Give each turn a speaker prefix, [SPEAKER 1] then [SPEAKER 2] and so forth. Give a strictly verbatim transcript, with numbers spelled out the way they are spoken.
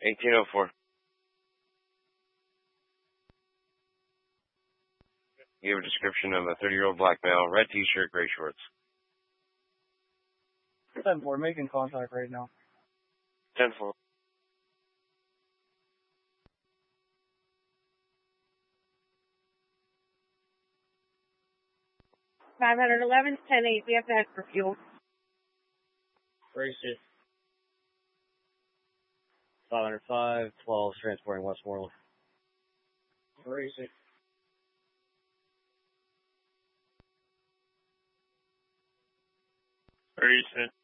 [SPEAKER 1] eighteen oh four. You have a description of a thirty-year-old black male, red t-shirt, gray shorts.
[SPEAKER 2] ten four, making contact right now.
[SPEAKER 1] ten four.
[SPEAKER 3] five eleven, ten eight, we have to head for fuel.
[SPEAKER 2] Race it. five oh five, twelve, transporting Westmoreland. Race it.
[SPEAKER 1] Race it.